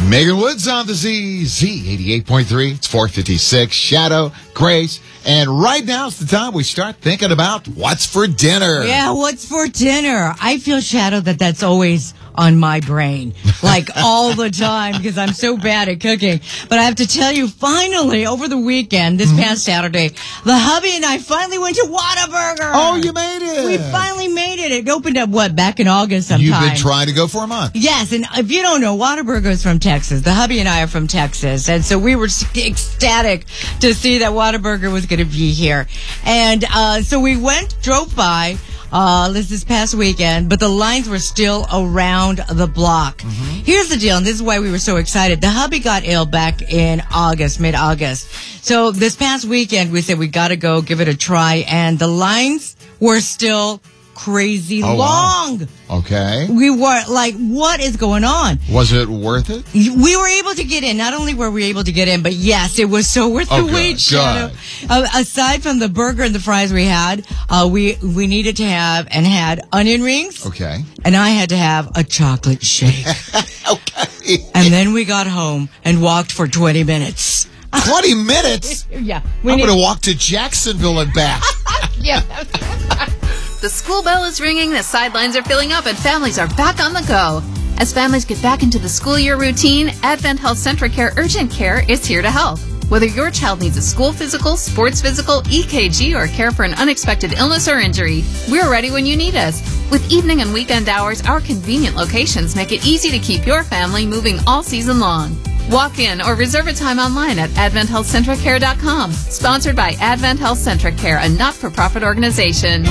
Megan Woods on the Z88.3. It's 4:56. Shadow, Grace, and right now it's the time we start thinking about what's for dinner. Yeah, what's for dinner? I feel, Shadow, that's always on my brain, like all the time, because I'm so bad at cooking. But I have to tell you, finally, over the weekend, this past Saturday, the hubby and I finally went to Whataburger. Oh, you made it. We finally made it. It opened up, back in August sometime. You've been trying to go for a month. Yes, and if you don't know, Whataburger is from Texas. The hubby and I are from Texas, and so we were ecstatic to see that Whataburger was going to be here. And so we drove by this past weekend, but the lines were still around the block. Here's the deal, and this is why we were so excited. The hubby got ill back in August, mid-August. So this past weekend, we said we got to go give it a try, and the lines were still crazy long. Wow. Okay. We were like, what is going on? Was it worth it? We were able to get in. Not only were we able to get in, but yes, it was so worth the wait, Shadow. Aside from the burger and the fries we had, we needed to have and had onion rings. Okay. And I had to have a chocolate shake. Okay. And then we got home and walked for 20 minutes. 20 minutes? Yeah. I'm going to walk to Jacksonville and back. Yeah. The school bell is ringing, the sidelines are filling up, and families are back on the go. As families get back into the school year routine, Advent Health Centric Care Urgent Care is here to help. Whether your child needs a school physical, sports physical, EKG, or care for an unexpected illness or injury, we're ready when you need us. With evening and weekend hours, our convenient locations make it easy to keep your family moving all season long. Walk in or reserve a time online at AdventHealthCentricCare.com. Sponsored by Advent Health Centric Care, a not-for-profit organization.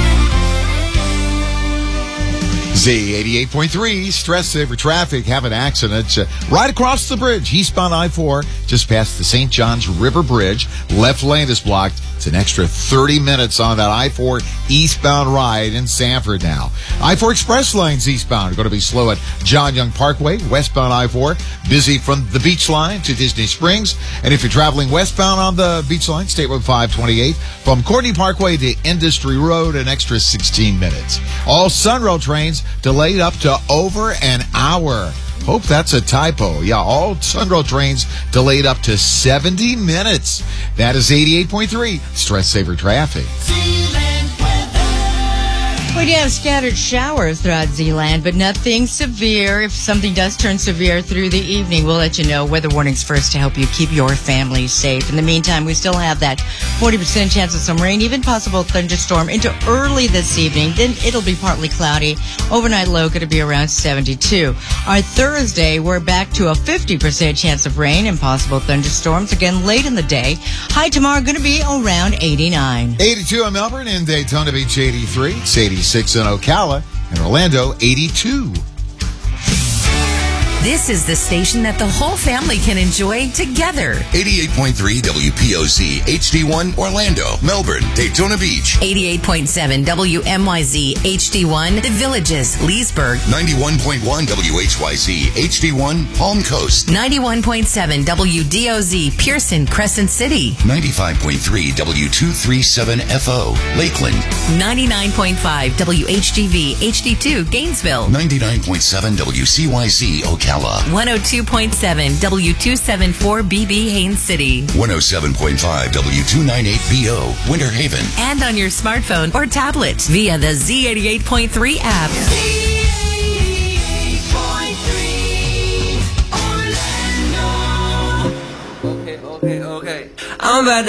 Z88.3, stress saver traffic, have an accident right across the bridge, eastbound I-4, just past the St. Johns River Bridge. Left lane is blocked. It's an extra 30 minutes on that I-4 eastbound ride in Sanford now. I-4 express lanes eastbound are going to be slow at John Young Parkway, westbound I-4, busy from the beach line to Disney Springs. And if you're traveling westbound on the beach line, State Road 528, from Courtney Parkway to Industry Road, an extra 16 minutes. All Sunrail trains delayed up to over an hour. Hope that's a typo. Yeah, all Sunrail trains delayed up to 70 minutes. That is 88.3 stress saver traffic. We do have scattered showers throughout Zeeland, but nothing severe. If something does turn severe through the evening, we'll let you know. Weather warnings first to help you keep your family safe. In the meantime, we still have that 40% chance of some rain, even possible thunderstorm into early this evening. Then it'll be partly cloudy. Overnight low going to be around 72. Our Thursday, we're back to a 50% chance of rain and possible thunderstorms again late in the day. High tomorrow going to be around 89. 82 in Melbourne, in Daytona Beach 83. It's 86 in Ocala, and Orlando 82. This is the station that the whole family can enjoy together. 88.3 WPOZ HD1 Orlando, Melbourne, Daytona Beach. 88.7 WMYZ HD1 The Villages, Leesburg. 91.1 WHYZ HD1 Palm Coast. 91.7 WDOZ Pearson, Crescent City. 95.3 W237FO Lakeland. 99.5 WHGV HD2 Gainesville. 99.7 WCYZ Ocala. 102.7 W274BB Haines City. 107.5 W298BO Winter Haven. And on your smartphone or tablet via the Z88.3 app. Z88.3 Orlando. Okay. I'm about